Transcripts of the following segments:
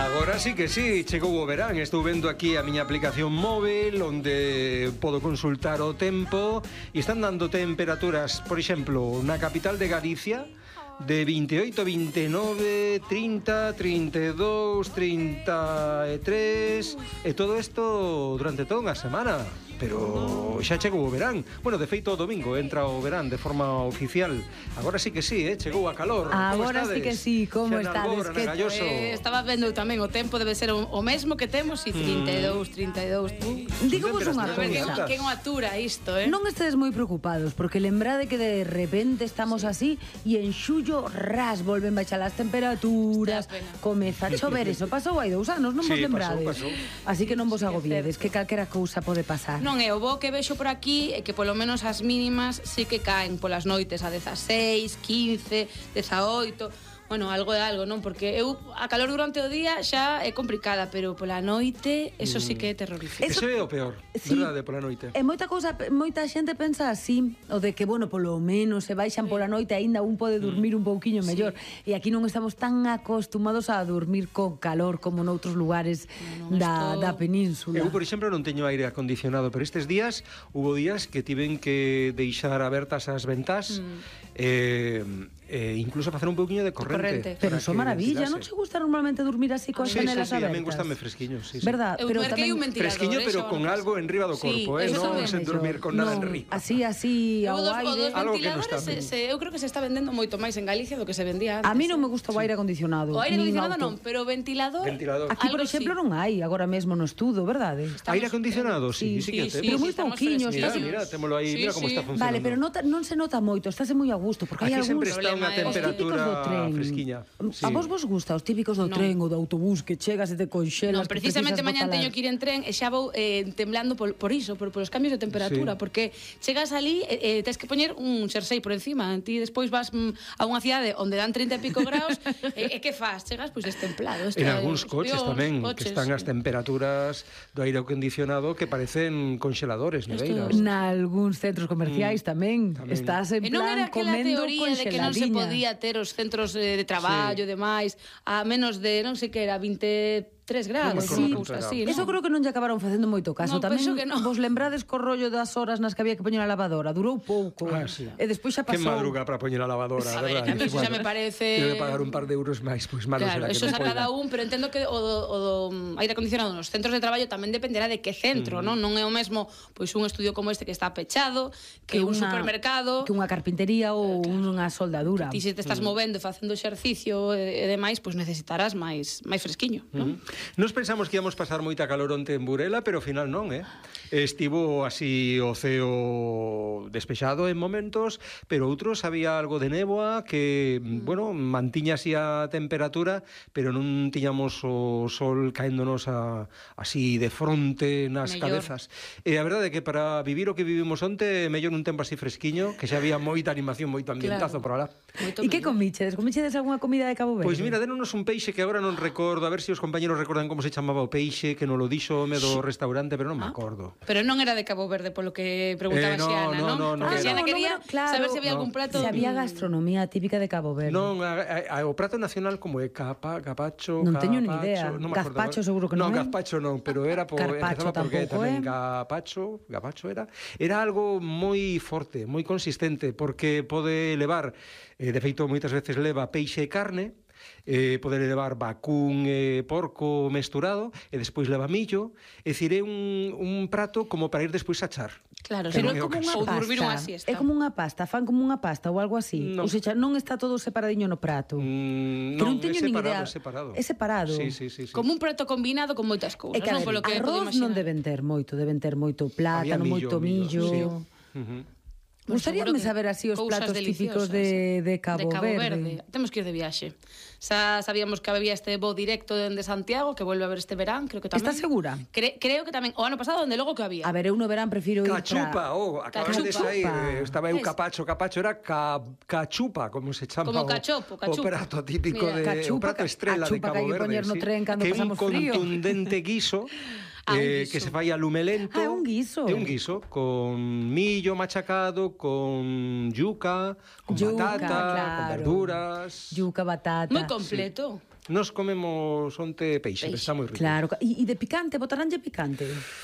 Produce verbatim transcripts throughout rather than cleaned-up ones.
Agora sí que sí, chegou o verán. Estou vendo aquí a miña aplicación móvil onde podo consultar o tempo e están dando temperaturas, por exemplo, na capital de Galicia de veintiocho, veintinueve, trinta, trinta e dous, trinta e tres e todo isto durante toda unha semana. Pero xa chegou o verán. Bueno, de feito o domingo entra o verán de forma oficial. Agora sí que sí, eh? Chegou a calor. Agora sí que sí, como estades? Que eh, estaba vendo tamén o tempo debe ser o, o mesmo que temos e trinta e dous, trinta e dous. Dígos unha cousa. Que non atura isto, eh? Non estedes moi preocupados, porque lembrade que de repente estamos así e en xullo ras volven baixar as temperaturas, comeza a chover, eso pasou hai dous anos, non vos Sí, lembrades? pasou, pasou. Así que non vos agobiedes, que calquera cousa pode pasar. Non é o bo que vexo por aquí é que polo menos as mínimas sí que caen polas noites a dezaseis, quince, dezaoito. Bueno, algo de algo, non? Porque eu a calor durante o día xa é complicada, pero pola noite eso sí que é terrorífico. Eso é o peor, Sí. verdade, pola noite. E moita cousa, moita xente pensa así, o de que, bueno, polo menos se baixan pola noite aínda un pode dormir un pouquiño mellor. E aquí non estamos tan acostumados a dormir con calor como noutros lugares No, non, da, esto- da península. Eu, por exemplo, non teño aire acondicionado, pero estes días hubo días que tiven que deixar abertas as ventás mm. eh, eh, incluso facer un pouquiño de corrente. Corrente. Pero para iso que maravilla, ventilase. non che gusta normalmente dormir así coas Sí, sí, xanelas sí, a abertas? mí gustame fresquiño, sí, sí. Verdad, Eu pero merquei tamén un ventilador, Fresquiño, eh, pero xa con vamos. algo enriba do Sí, corpo, eh, eso non tamén. sen dormir con nada Non, enriba. así, así, Eu ao dos, o aire. dos Algo que non ventiladores está se, ben. se, eu creo que se está vendendo moito máis en Galicia do que se vendía antes. A mí non me gusta o aire acondicionado. O aire nin acondicionado auto. non, pero o ventilador... Ventilador. Aquí, por algo exemplo, sí. non hai agora mesmo no estudo, verdade? Estamos- Aire acondicionado, sí, sí, Sí, que sí, temos. Pero moi estamos pouquiños, Mira, fresquiños. mira, témolo aí, Sí, mira como sí. está funcionando. Vale, pero nota, non se nota moito, estáse moi a gusto, porque hai Aquí algúns... sempre está unha Problema é os temperatura típicos do tren. fresquiña. Sí. A vos vos gusta os típicos do Non. tren ou do autobús que chegas e te conxelas, Non, que precisamente precisas mañan botalas? teño que ir en tren e xa vou eh, temblando por, por iso, por, por os cambios de temperatura, Sí. porque chegas ali e eh, tens que poñer un xersei por encima, ti despois vas mm, a unha cidade onde dan trinta e pico graus e, e que faz? Chegas pois destemplado. Isto En é- algúns coches Dios, tamén, coches, que están as sí. temperaturas do aire acondicionado que parecen congeladores, neveiras. Nalgúns centros comerciais tamén. tamén. Estás en E non plan era aquela comendo teoría de que non se conxeladiña. podía ter os centros eh, de traballo e demais a menos de, non sei que era, veintitrés grados, Non me unha acordo cousa canto así, era. Eso non? creo que non lle acabaron facendo moito caso. No, Tamén penso que no. vos lembrades co rollo das horas nas que había que poñer a lavadora. Durou pouco. Ah, sí. E despois xa Que pasou. madruga para poñer a lavadora, A ver, verdade? que a mí eso xa me parece- Debe pagar un par de euros máis, pois malo Claro, será que eso non é a poida. cada un, pero entendo que o do, o do mm, aire acondicionado nos centros de traballo tamén dependerá de que centro, non? Non é o mesmo pois un estudio como este que está pechado, que, un unha- supermercado, que unha carpintería ou unha soldadura. ti se te estás movendo e facendo exercicio e, e demais, pois necesitarás máis máis fresquiño, non? Nos pensamos que íamos pasar moita calor onte en Burela, pero ao final non, eh? Estivo así o ceo despexado en momentos, pero outros había algo de néboa que, mm. bueno, mantiña así a temperatura, pero non tiñamos o sol caéndonos a, así de fronte nas Mellor. cabezas. E a verdade é que para vivir o que vivimos onte, mellor un tempo así fresquiño, que xa había moita animación, moito ambientazo Claro. por alá. Moito E que mellor. comichedes? Comichedes algunha comida de Cabo Verde? Pois mira, denos un peixe que agora non recordo, a ver se os compañeros recordan como se chamaba o peixe, que non lo dixo o home do restaurante, pero non me Ah. acordo. Pero non era de Cabo Verde, polo que preguntaba Eh, no, Xiana, no, non? no, no Porque era. Xiana Ah, no, quería no, claro. saber se había No. algún plato... Se había mm, gastronomía típica de Cabo Verde. Non, a, a, a, o prato nacional como é capa, capacho, Non teño ni capacho, idea. non me acordo Gazpacho agora. seguro que non Non, é. gazpacho non, pero era por Carpacho empezaba por que tampouco tamén é. gapacho, gapacho era. Era algo moi forte, moi consistente, porque pode levar, eh, de feito moitas veces leva peixe e carne, eh, pode levar vacún e porco mesturado e despois leva millo, é dicir, é un, un prato como para ir despois a char. Claro, Que se non non é o como caso. unha ou dormir unha pasta. siesta. É como unha pasta, fan como unha pasta ou algo así. Non. Ou seja, non está todo separadiño no prato. Mm, Que non, non teño é nin separado, idea. é separado. É separado. Sí, sí, sí, sí. Como un prato combinado con moitas É cousas, que, a non? ver, Polo que podo arroz imaginar. non deben ter moito, deben ter moito Había plátano, millo, moito millo. millo, sí. Uh-huh. Gustaríame Seguro que saber así os cousas platos típicos deliciosas. de, de Cabo, de Cabo Verde. Verde. Temos que ir de viaxe. Xa sabíamos que había este voo directo dende Santiago, que volve a ver este verán, creo que tamén. Estás segura? Cre creo que tamén. O ano pasado, onde logo que había. A ver, eu no verán prefiro ir Cachupa, pra... oh, acaba de Cachupa. sair, eh, estaba eu Es- capacho, capacho era ca, cachupa, como se chama Como o, cachopo, o cachupa. prato típico Mira. de Cachupa, o prato ca- estrela de cachupa que Cabo hai que Verde, poñer no sí, tren cando que é un pasamos frío. contundente guiso. Ah, un eh, guiso. que se fai a lume lento. Ah, é un guiso. É un guiso con millo machacado, con yuca, con Yuca, batata, con claro. verduras. Yuca, batata. Moi completo. Nos comemos onte peixe, Peixe. está moi rico. Claro, e, e de picante, botaránlle picante?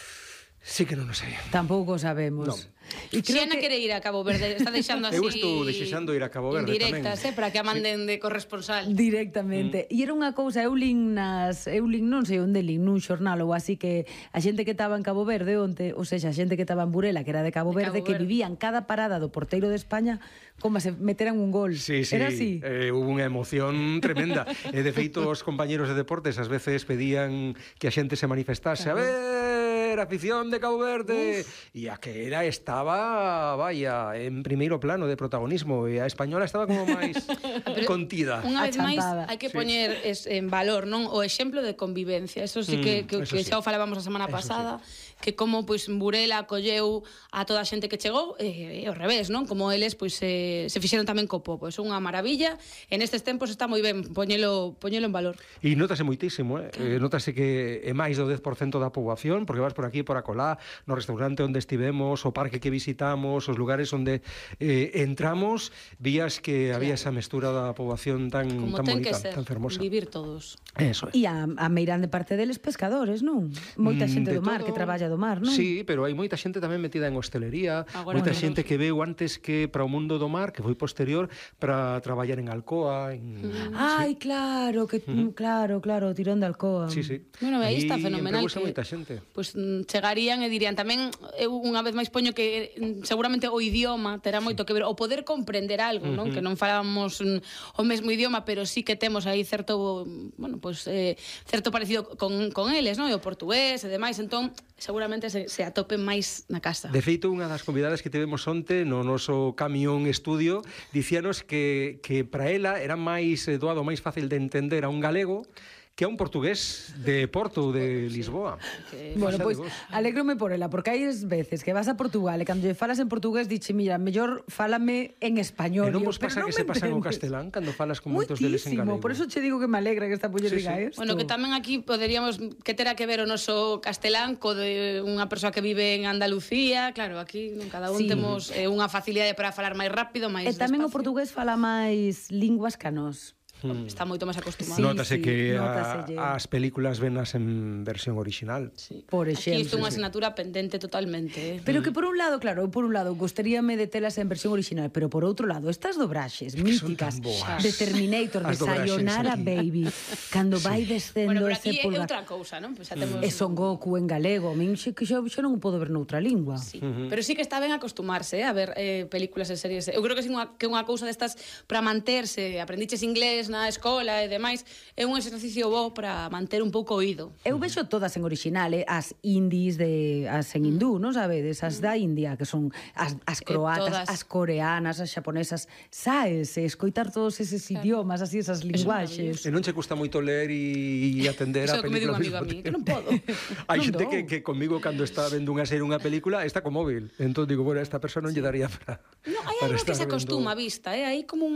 Sí que non o sei. Tampouco sabemos. Non. E creo Xiana que... quere ir a Cabo Verde, está deixando así... Eu estou desexando ir a Cabo Verde indirectas, tamén. eh, para que a manden de corresponsal. Directamente. Mm. E era unha cousa, eu lin nas, eu lin non sei onde lin, nun xornal ou así, que a xente que estaba en Cabo Verde onte, ou seja, a xente que estaba en Burela, que era de Cabo De Verde, Cabo que Verde. vivían cada parada do porteiro de España como se meteran un gol. Sí, sí, Era así. eh, hubo unha emoción tremenda. E de feito, os compañeros de deportes ás veces pedían que a xente se manifestase. A ver, afición de Cabo Verde. E a que era estaba, vaya, en primeiro plano de protagonismo. E a española estaba como máis contida. Unha vez máis, Achantada. hai que Sí. poñer es, en valor, non, o exemplo de convivencia. Eso sí que, Mm, que, eso que sí. xa o falábamos a semana Eso pasada, que como pois Burela acolleu a toda a xente que chegou, e, e ao revés, non? Como eles pois se, se fixeron tamén co popo. É unha maravilla. En estes tempos está moi ben poñelo, poñelo en valor. E notase moitísimo, eh? eh notase que é máis do dez por cento da poboación, porque vas por aquí e por acolá, no restaurante onde estivemos, o parque que visitamos, os lugares onde eh, entramos, vías que había esa mestura da poboación tan, Como tan ten bonita, que ser, tan fermosa. vivir todos. Eso é. E a, a meirande parte deles pescadores, non? Moita Mm, xente de do mar todo. que traballa do mar, non? Sí, pero hai moita xente tamén metida en hostelería, Agora moita menos. xente que veu antes que para o mundo do mar, que foi posterior para traballar en Alcoa, en... Ai, claro, que claro, claro, o tirón de Alcoa. Sí, sí. Bueno, aí está Aí fenomenal empregouse que moita xente. pois mm, chegarían e dirían tamén, eu unha vez máis poño que mm, seguramente o idioma terá moito que ver, o poder comprender algo, non? Que non falamos mm, o mesmo idioma, pero sí que temos aí certo, bueno, pois eh, certo parecido con, con eles, non? E o portugués e demais, entón seguramente se, se atopen máis na casa. De feito, unha das convidadas que tivemos onte no noso camión estudio dicíanos que, que para ela era máis eh, doado, máis fácil de entender a un galego que a un portugués de Porto ou de Lisboa. Que- Bueno, Faixa de pois vos. alégrome por ela, porque hai veces que vas a Portugal e cando lle falas en portugués diche, mira, mellor fálame en español. E non E eu, vos pasa "Pero non que se me pasan o entendes". castelán cando falas con moitos deles en Moitísimo, galego? por eso che digo que me alegra que esta muller Sí, diga sí. esto. Bueno, que tamén aquí poderíamos que terá que ver o noso castelán co de unha persoa que vive en Andalucía, claro, aquí non cada un Sí. temos eh, unha facilidade para falar máis rápido, máis E tamén o despacio. portugués fala máis linguas que a nós. Está moito máis acostumado. Sí, Notase sí, que a, nótaselle. as películas venas en versión original. Sí. Por Aquí isto é exemplo. unha asignatura pendente totalmente. Eh? Pero que por un lado, claro, eu por un lado gostaríame de telas en versión original, pero por outro lado, estas dobraxes que son míticas tan boas. de Terminator, de As dobraxes Sayonara aquí. Baby, cando vai descendo Bueno, pero ese aquí é pulgar. outra cousa, non? Pues xa temos... E Son Goku en galego, a min xe, que xa, xa non o podo ver noutra lingua. Sí. Pero sí que está ben acostumarse eh, a ver eh, películas e series. Eu creo que é unha, que unha cousa destas para manterse, aprendiches inglés na escola e demais, é un exercicio bo para manter un pouco o oído. Eu vexo todas en original, eh? As indies de as en hindú, non sabedes? As da India, que son as, as croatas, todas. as coreanas, as xaponesas. Saes, eh, escoitar todos eses idiomas, así esas linguaxes. E non che custa moito ler e atender Iso a é o que me digo película un amigo a mí, que non podo. Hai Non xente dou. que, que conmigo cando está vendo unha serie, unha película, está co móvil. Entón digo, bueno, esta persona non lle daría para No, hai para algo que estar se vendo- acostuma a vista, eh? Hai como un